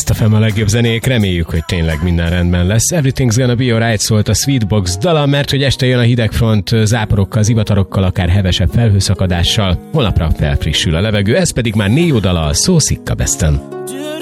Best of a legjobb zenék, reméljük, hogy tényleg minden rendben lesz. Everything's Gonna Be Alright szólt a Sweetbox dala, mert hogy este jön a hidegfront záporokkal, zivatarokkal, akár hevesebb felhőszakadással. Holnapra felfrissül a levegő, ez pedig már Neo dala a So Sick a Besten.